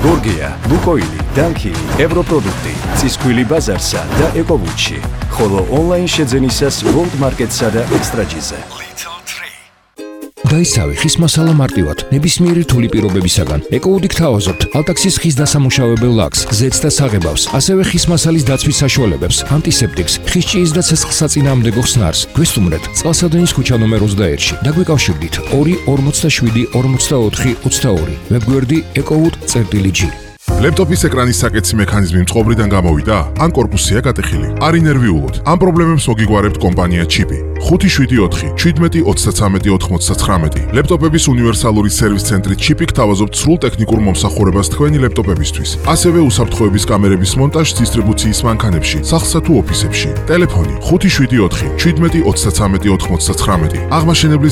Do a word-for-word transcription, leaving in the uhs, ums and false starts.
გორგია, ლუკოილი, დანქილი, ევროპროდუქტი, წისქვილი ბაზარსა და ეკოვუჩი, ხოლო ონლაინ შეძენისას World Market-სა და Extra-ჯიზე. დაისავი ხის მასალა მარტივად, ნებისმიერი რთული პირობებისაგან. ეკოუდი გთავაზობთ ალტაქსის ხის დასამუშავებელ ლაქს, ზეთს და საღებავს, ასევე ხის მასალის დაცვის საშუალებებს, ანტისეპტიკს, ხის ჭიის და ცეცხლსაწინააღმდეგო ხსნარს. გვესტუმრეთ წყალსადენის ქუჩა ნომერ ოცდაერთში და გვეკავშირდით ორი ორმოცდაშვიდი ორმოცდაოთხი ოცდაორი. ვებგვერდი ecowood.gy. ლეპტოპის ეკრანის საკეთსი მექანიზმი მწყობრიდან გამოვიდა? ან კორპუსია გატეხილი? არ ინერვიულოთ. ამ პრობლემებს მოგიგგვარებთ კომპანია ჩიპი. ხუთი შვიდი ოთხი შვიდმეტი ოცდათრამეტი ოთხმოცდათრამეტი. ლეპტოპების უნივერსალური სერვის ცენტრი ჩიპი გთავაზობთ სრულ ტექნიკურ მომსახურებას თქვენი ლეპტოპებისთვის. ასევე უსაფრთხოების კამერების მონტაჟს დისტრიბუციის მანქანებში, სახლსა თუ ოფისებში. ტელეფონი ხუთი შვიდი ოთხი შვიდმეტი ოცდათრამეტი ოთხმოცდათრამეტი. აღმაშენებლის